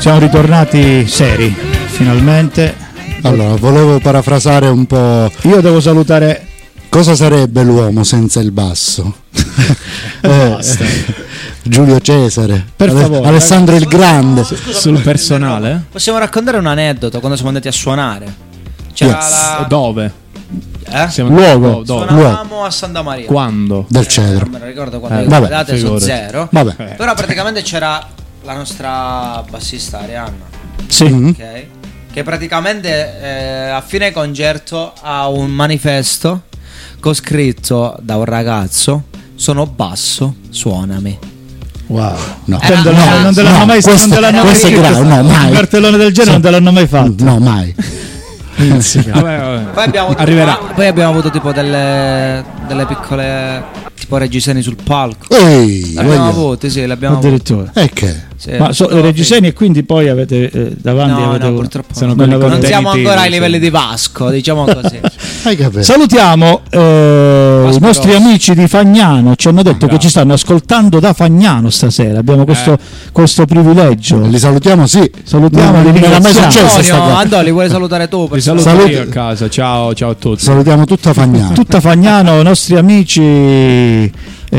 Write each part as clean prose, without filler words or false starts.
Siamo ritornati seri, finalmente. Allora, volevo parafrasare un po'. Io devo salutare. Cosa sarebbe l'uomo senza il basso? Basta. Giulio Cesare, Per favore, Alessandro il Grande. Sul personale? Possiamo raccontare un aneddoto quando siamo andati a suonare. C'era Yes. Dove? Luogo. Suonavamo a Santa Maria. Quando? Del Cedro. Non me lo ricordo quando vabbè, le date sono figurati. zero. Vabbè. Però praticamente c'era la nostra bassista Arianna, Sì. ok? Che praticamente a fine concerto ha un manifesto con scritto da un ragazzo: sono basso, suonami. Wow. No. Non te l'hanno mai questo è grave, no, Un mai. cartellone del genere non te l'hanno mai fatto. No, mai. Vabbè. Poi abbiamo avuto, Arriverà. poi abbiamo avuto tipo delle piccole tipo reggiseni sul palco. Ehi, L'abbiamo voglio. avuto, sì, l'abbiamo avuto. Addirittura. E che? Sì, Ma tutto reggiseni e quindi poi avete davanti No, avete no, purtroppo sono no. quelli Non contenitivi, siamo ancora ai sì. livelli di Vasco, diciamo così. Hai capito? Salutiamo i nostri amici di Fagnano, ci hanno detto che ci stanno ascoltando da Fagnano stasera, abbiamo questo privilegio. Li salutiamo, sì. Salutiamo, li non era mai ringraziamo. successo sta Antonio, cosa. Andoli, vuoi salutare tu? Vi saluto Saluti. io a casa. Ciao a tutti. Salutiamo tutta Fagnano. Tutta Fagnano, nostri amici,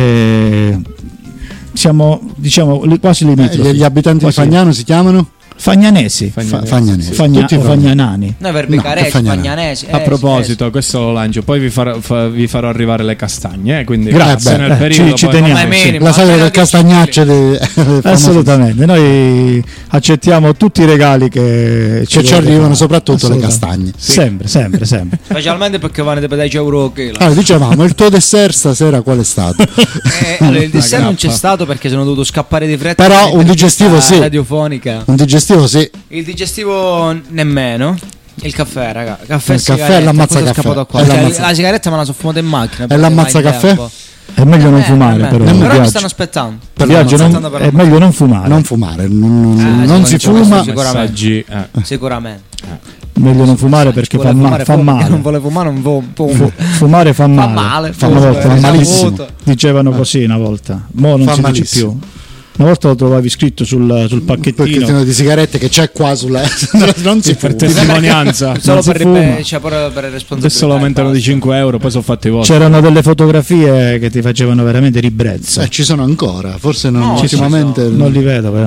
siamo diciamo quasi limitrofi. Gli abitanti di Quasi. Fagnano si chiamano? Fagnanesi, Fagnanesi. Tutti Fagnanani. Noi verbicareci, che Fagnano. fagnanesi. A proposito, questo lo lancio, poi vi farò arrivare le castagne, quindi Grazie, se nel periodo ci poi- teniamo. Come sì. minimo. La sagra appena del Castagnaccio Assolutamente, noi accettiamo tutti i regali che ci volete arrivano, fare. soprattutto le Assolutamente. castagne. Sempre. Specialmente perché vanno da 10 euro al chilo. Allora, dicevamo, il tuo dessert stasera qual è stato? Allora, il dessert non c'è grappa. stato perché sono dovuto scappare di fretta. Però per un digestivo sì. radiofonica. Un digestivo sì. Il digestivo nemmeno. Il caffè, raga. Caffè, Il sigaretta, caffè è l'ammazza cosa è caffè. scappato qua? È Cioè, l'ammazza- la sigaretta me la sono fumata in macchina. È l'ammazza perché caffè? vai in tempo. È meglio non fumare, però. nemmeno- mi Però mi piace. stanno aspettando. Per Viaggio l'ammazza- non- per è meglio non fumare. Non fumare, non si sì, fuma. sicuramente. Messaggi, Sicuramente. Meglio non fumare perché Vuole fumare fa poco, male. non vuole fumare, non fumo. Fumare fa male. male, Una volta, fa malissimo. malissimo. Dicevano così una volta. Mo non Fa si dice malissimo. più. Una volta lo trovavi scritto sul Un pacchettino. pacchettino di sigarette che c'è qua sulla. Non si per fuma. testimonianza. Solo Non si per, fuma. cioè, per responsabilità. Adesso lo aumentano di basta. 5 euro, poi sono fatti i vostri. C'erano delle fotografie che ti facevano veramente ribrezzo. Ci sono ancora, forse non No, ultimamente. Non li vedo, però.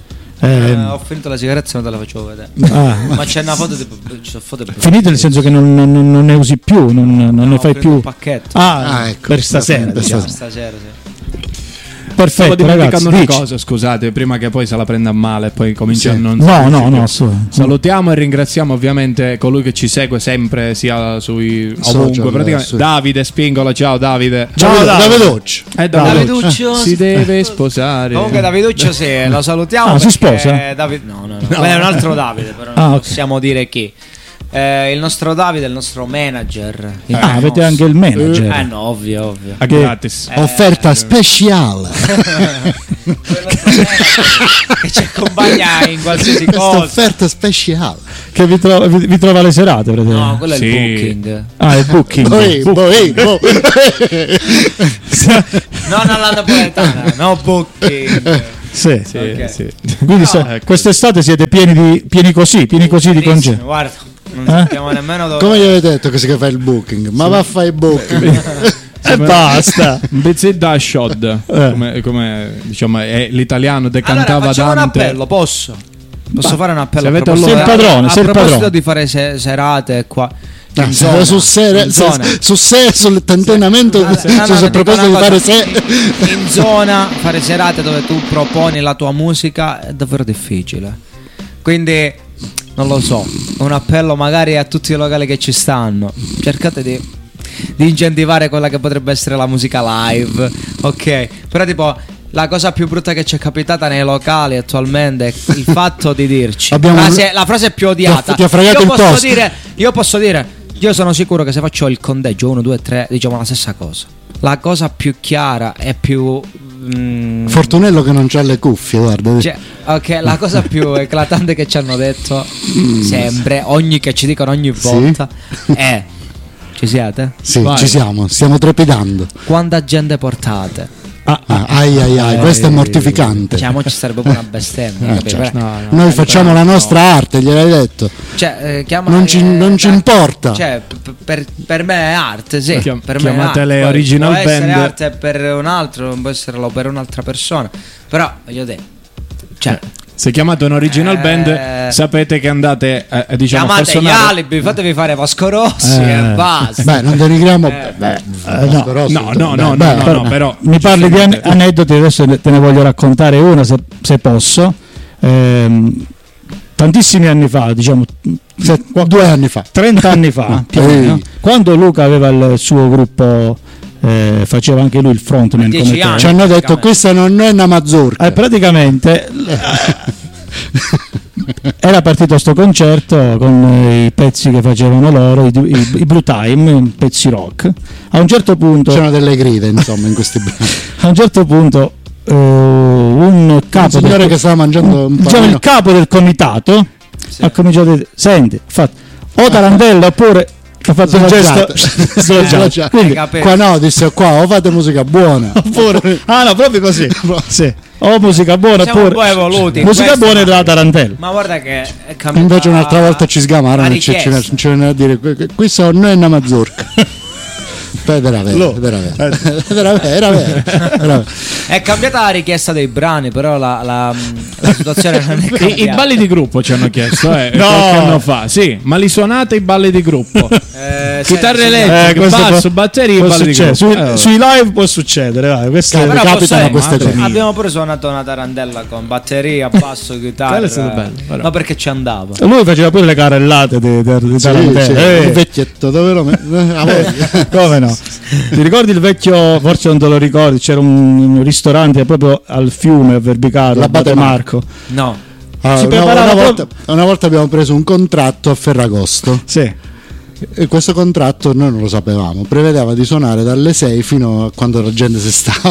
Ho finito la sigaretta, se non te la facevo vedere. Ah, Ma c'è una foto ci sono foto finito nel senso che non ne usi più, non ne fai più. un pacchetto. Ah, ecco. per stasera. Per diciamo. Stasera, sì. Perfetto, Stavo dimenticando ragazzi. una cosa, scusate, prima che poi se la prenda a male e poi comincia Sì. a non No, sentirci più. assolutamente. Salutiamo e ringraziamo ovviamente colui che ci segue sempre, sia sui Social, ovunque, praticamente. sì. Davide Spingola, ciao Davide. Ciao, Davidocci. Daviduccio si deve sposare. Comunque Daviduccio sì, lo salutiamo. Ah, si perché sposa? No. Quello è un altro Davide, però non ok. possiamo dire chi. Il nostro Davide è il nostro manager. Ah, avete anche il manager. No, ovvio. A gratis. Offerta speciale. Che ci accompagna in qualsiasi Questa cosa. offerta speciale. Che vi trova le serate, praticamente. No, quello è Sì. il booking. Ah, il booking. Boh. Non alla napoletana, no booking. Sì. Ok. Sì. Quindi quest'estate siete pieni così di Benissimo, concerti. guarda, non sappiamo nemmeno dove. Come gli avete detto che si fa il booking? Ma va a fare il booking. E basta. Bizzidda Shod, come diciamo è l'italiano Allora decantava facciamo un Dante. appello, posso fare un appello? se avete a proposito- Sei il padrone, a sei il proposito padrone. di fare serate qua in zona, in zona. sul tentennamento No, se no, a dico proposito di una fare cosa. se In zona fare serate dove tu proponi la tua musica è davvero difficile, quindi non lo so, un appello magari a tutti i locali che ci stanno, cercate di incentivare quella che potrebbe essere la musica live, ok? Però tipo la cosa più brutta che ci è capitata nei locali attualmente è il fatto di dirci la frase più odiata. Ti ha fregato il posto. Io posso dire, io sono sicuro che se faccio il conteggio 1, 2, 3 diciamo la stessa cosa. La cosa più chiara e più Fortunello che non c'ha le cuffie, guarda. cioè, ok, la cosa più eclatante che ci hanno detto sempre, che ci dicono ogni volta è: ci siete? Sì, Vai. ci siamo, stiamo trepidando. Quanta gente portate? Questo è mortificante. Diciamo ci sarebbe pure una bestemmia. Certo. Noi facciamo la nostra arte, gliel'hai detto. Cioè, non ci importa. Cioè, per me è arte, sì. Per me è arte. Le original può band. Essere arte per un altro, non può esserlo per un'altra persona. Però, voglio dire, cioè, se chiamate un original band, sapete che andate diciamo chiamate a far suonare... gli alibi, fatevi fare Vasco Rossi e basta. Beh, non denigriamo. No, però mi parli di aneddoti, adesso te ne voglio raccontare una se posso. Tantissimi anni fa, diciamo 2 anni fa, 30 anni fa, più o meno, quando Luca aveva il suo gruppo, faceva anche lui il frontman come te. Ci hanno detto questa non è una mazurka. Praticamente era partito sto concerto con i pezzi che facevano loro, i Blue Time, i pezzi rock. A un certo punto c'erano delle grida, insomma, in questi brani. A un certo punto un signore che stava mangiando un diciamo il capo del comitato ha cominciato a dire: senti, o tarantella oppure ha fatto il gesto. Quindi qua disse qua o fate musica buona oppure no, proprio così. Sì. O musica buona oppure evoluti, musica buona della tarantella. Ma guarda che è cambiato. Invece un'altra volta ci sgamarono e ci vennero a dire questo non è una mazurka. Era vero. È cambiata la richiesta dei brani, però la situazione non è cambiata. I balli di gruppo ci hanno chiesto qualche anno fa. Sì, ma li suonate i balli di gruppo? Chitarre elettriche, basso, batteria, balli di gruppo. Sui live può succedere, vai. Capitano queste cose. Abbiamo pure suonato una tarantella con batteria, basso, chitarra. Bello, ma perché ci andava? Lui faceva pure le carrellate di tarantella. Il vecchietto, come no? Ti ricordi il vecchio, forse non te lo ricordi, c'era un ristorante proprio al fiume a Verbicaro, Abate Marco. No. Una volta abbiamo preso un contratto a Ferragosto. Sì. E questo contratto noi non lo sapevamo, prevedeva di suonare dalle 6 fino a quando la gente si stava,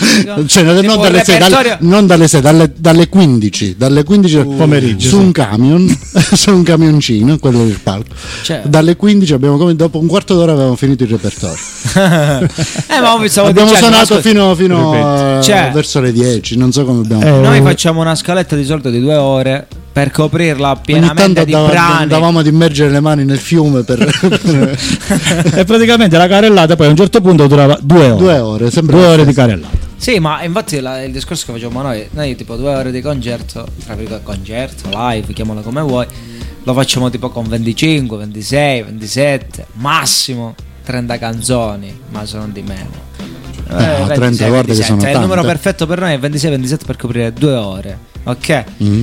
non dalle 6, dalle 15 del pomeriggio su un camion, su un camioncino, quello del palco. Dalle 15 dopo un quarto d'ora avevamo finito il repertorio. Abbiamo suonato fino verso le 10, non so come abbiamo noi facciamo una scaletta di solito di 2 ore per coprirla pienamente di brani. Andavamo ad immergere le mani nel fiume e praticamente la carrellata poi a un certo punto durava 2 ore. 2 ore di carrellata. Sì, ma infatti il discorso che facciamo noi tipo 2 ore di concerto, live, chiamalo come vuoi, lo facciamo tipo con 25, 26, 27, massimo 30 canzoni, ma sono di meno. 30, guarda che sono tante. Il numero perfetto per noi è 26-27 per coprire 2 ore, ok?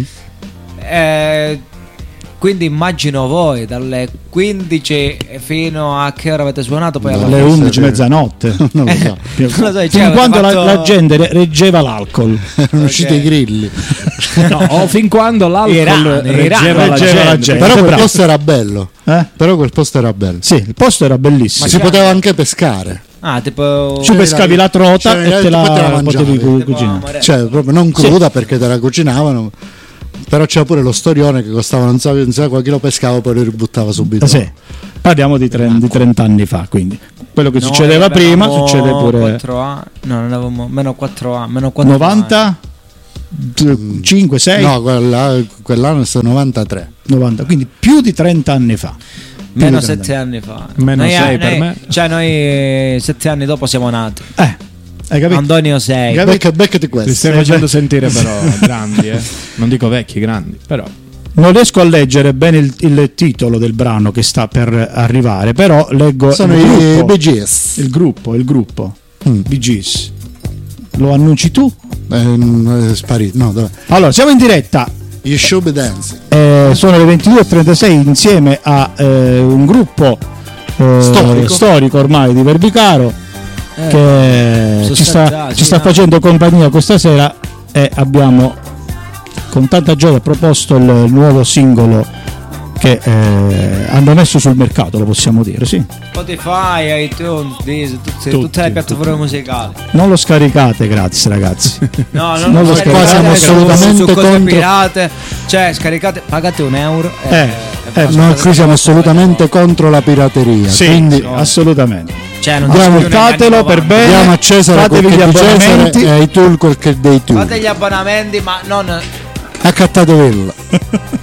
Quindi immagino voi dalle 15 fino a che ora avete suonato? Poi alle 11, mezzanotte. Non lo so. Fin quando la gente reggeva l'alcol. Erano usciti i grilli. O fin quando l'alcol reggeva la gente. Però quel posto era bello. Però quel posto era bello. Sì, il posto era bellissimo. Ma si poteva anche pescare. Tipo ci pescavi la trota e te la potevi cucinare. Cioè, proprio non cruda perché te la cucinavano. Però c'era pure lo storione che costava non so chi lo pescava, poi lo ributtava subito. Sì. Parliamo di 30 anni fa, quindi quello che succedeva prima succede pure 4 anni. No, non avevamo meno 4 anni, meno 4 90 5 6. No, quell'anno è stato 93. 90, quindi più di 30 anni fa. Meno 7 anni fa. Meno 6 per me. Cioè noi 7 anni dopo siamo nati. Hai capito? Antonio 6. Beccati questo. Ti stai facendo sentire però grandi, non dico vecchi, grandi, però. Non riesco a leggere bene il titolo del brano che sta per arrivare, però leggo sono i Bee Gees. Il gruppo Bee Gees. Lo annunci tu? È sparito. No, dov'è? Allora, siamo in diretta. You Should Be Dancing. Sono le 22:36 insieme a un gruppo storico ormai di Verbicaro che ci sta facendo compagnia questa sera, e abbiamo con tanta gioia proposto il nuovo singolo che hanno messo sul mercato, lo possiamo dire, sì. Spotify, iTunes, tutte le piattaforme musicali. Non lo scaricate, grazie ragazzi. No, non lo scaricate, siamo assolutamente su cose contro. pirate. Cioè, scaricate, pagate €1 e Noi qui siamo assolutamente contro la pirateria. Sì, quindi assolutamente. Cioè, non fatelo per bene. Diamo a Cesare quel che di Cesare e ai Tool quel che dei Tool. Fate gli abbonamenti, ma non accattatevelo.